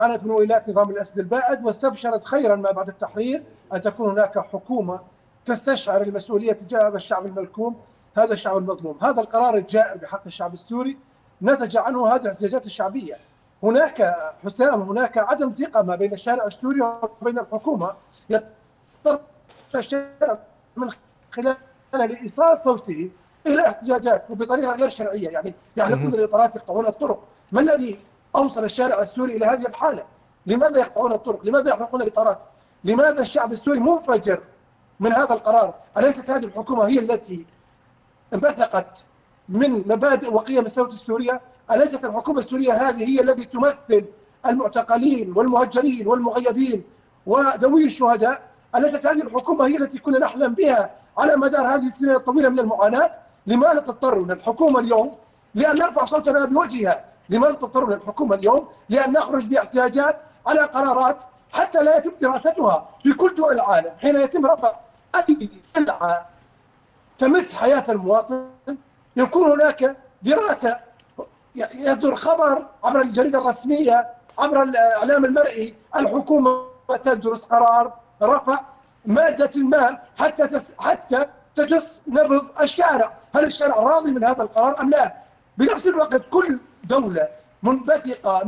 عانت من ويلات نظام الأسد البائد، واستبشرت خيرا ما بعد التحرير أن تكون هناك حكومة تستشعر المسؤولية تجاه هذا الشعب الملكوم، هذا الشعب المظلوم. هذا القرار الجائر بحق الشعب السوري نتج عنه هذه الاحتجاجات الشعبية. هناك حسام، هناك عدم ثقة ما بين الشارع السوري وبين الحكومة، يضطر الشارع من خلال إيصال صوته إلى احتجاجات وبطريقة غير شرعية، يعني يحلقون الإطارات، يقطعون الطرق. ما الذي أوصل الشارع السوري إلى هذه الحالة؟ لماذا يقطعون الطرق؟ لماذا يحرقون الإطارات؟ لماذا الشعب السوري منفجر من هذا القرار؟ أليست هذه الحكومة هي التي انبثقت من مبادئ وقيم الثورة السورية؟ أليست الحكومة السورية هذه هي التي تمثل المعتقلين والمهجرين والمغيبين وذوي الشهداء؟ أليست هذه الحكومة هي التي كنا نحلم بها على مدار هذه السنين الطويلة من المعاناة؟ لماذا تضطرون الحكومة اليوم لأن نرفع صوتنا بوجهها؟ لماذا تضطرون الحكومة اليوم لأن نخرج باحتجاجات على قرارات حتى لا يتم دراستها في كل دول العالم؟ حين يتم رفع أي سلعة تمس حياة المواطن يكون هناك دراسة، يصدر خبر عبر الجريدة الرسمية، عبر الإعلام المرئي، الحكومة تدرس قرار رفع مادة ما حتى تجس نبض الشارع. هل الشارع راضي من هذا القرار أم لا؟ بنفس الوقت كل دولة منبثقة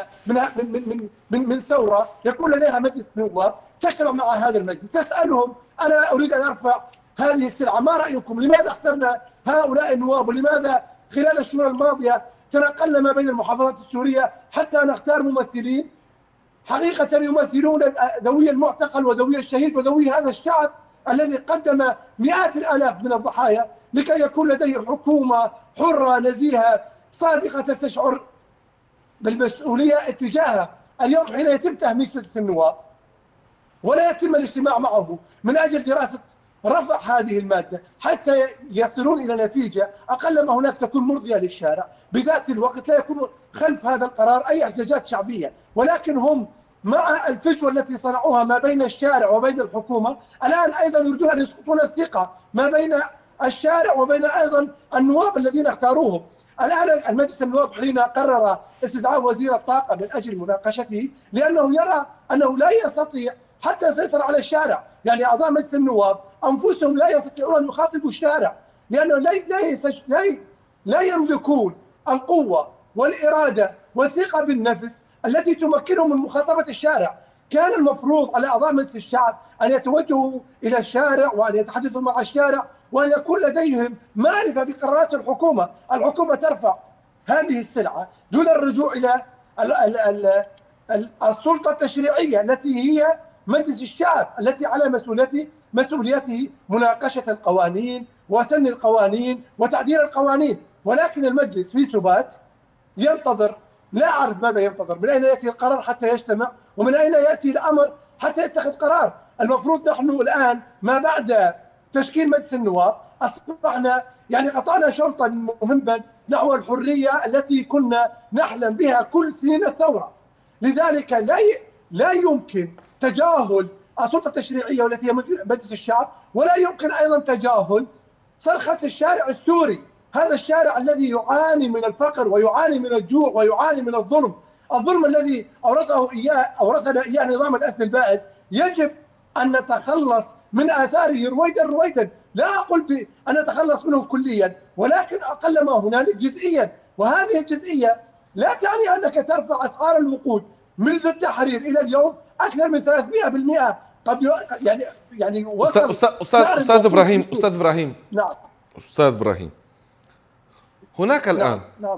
من ثورة يكون لديها مجلس نواب، تجتمع مع هذا المجلس تسألهم أنا أريد أن أرفع هذه السلعة، ما رأيكم؟ لماذا اخترنا هؤلاء النواب؟ ولماذا خلال الشهور الماضية تنقلنا ما بين المحافظات السورية حتى نختار ممثلين حقيقة يمثلون ذوي المعتقل وذوي الشهيد وذوي هذا الشعب الذي قدم مئات الآلاف من الضحايا لكي يكون لديه حكومة حرة نزيهة صادقة تستشعر بالمسؤولية اتجاهها. اليوم حين يتم تهميش مجلس النواب ولا يتم الاجتماع معه من أجل دراسة رفع هذه المادة حتى يصلون إلى نتيجة أقل ما هناك تكون مرضية للشارع، بذات الوقت لا يكون خلف هذا القرار أي احتجاجات شعبية، ولكن هم مع الفجوة التي صنعوها ما بين الشارع وبين الحكومة الآن أيضا يريدون أن يسقطون الثقة ما بين الشارع وبين أيضا النواب الذين اختاروهم. الآن المجلس النواب حين قرر استدعاء وزير الطاقة من أجل مناقشته لأنه يرى أنه لا يستطيع حتى يسيطر على الشارع، يعني أعضاء مجلس النواب أنفسهم لا يستطيعون أن يخاطبوا الشارع لأنه لا يملكون القوة والإرادة والثقة بالنفس التي تمكنهم من مخاطبة الشارع. كان المفروض على أعضاء مجلس الشعب أن يتوجهوا إلى الشارع وأن يتحدثوا مع الشارع وأن يكون لديهم معرفة بقرارات الحكومة. الحكومة ترفع هذه السلعة دون الرجوع إلى السلطة التشريعية التي هي مجلس الشعب التي على مسؤوليته مناقشة القوانين وسن القوانين وتعديل القوانين، ولكن المجلس في سبات ينتظر. لا أعرف ماذا ينتظر، من أين يأتي القرار حتى يجتمع ومن أين يأتي الأمر حتى يتخذ قرار. المفروض نحن الآن ما بعد تشكيل مجلس النواب أصبحنا يعني قطعنا شوطا مهما نحو الحرية التي كنا نحلم بها كل سنين الثورة. لذلك لا يمكن تجاهل السلطة التشريعية والتي هي مجلس الشعب، ولا يمكن أيضا تجاهل صرخة الشارع السوري، هذا الشارع الذي يعاني من الفقر ويعاني من الجوع ويعاني من الظلم الذي أورثنا إياه نظام الأسد البائد. يجب أن نتخلص من آثاره رويدا، لا أقول بأن نتخلص منه كليا، ولكن أقل ما هنالك جزئيا. وهذه الجزئية لا تعني أنك ترفع أسعار الوقود منذ التحرير إلى اليوم أكثر من 300%. قد يعني وصل أستاذ إبراهيم نعم أستاذ إبراهيم هناك الآن نعم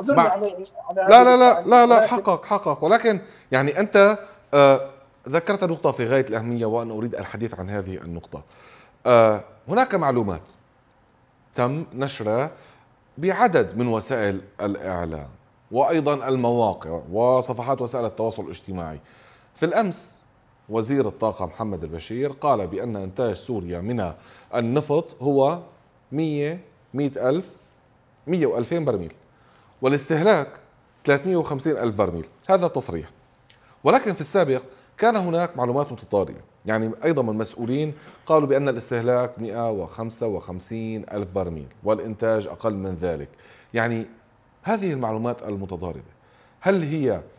لا حقق ولكن يعني أنت ذكرت نقطة في غاية الأهمية وأنا أريد الحديث عن هذه النقطة. هناك معلومات تم نشرها بعدد من وسائل الإعلام وأيضا المواقع وصفحات وسائل التواصل الاجتماعي. في الأمس وزير الطاقة محمد البشير قال بأن إنتاج سوريا من النفط هو 100 و2000 برميل والاستهلاك 350 ألف برميل، هذا تصريح. ولكن في السابق كان هناك معلومات متضاربة، يعني أيضا من المسؤولين قالوا بأن الاستهلاك 155 ألف برميل والإنتاج أقل من ذلك. يعني هذه المعلومات المتضاربة هل هي